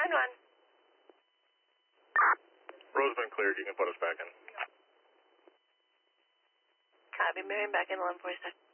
911. Roseman cleared. You can put us back in. Copy, Marion, back in 1147.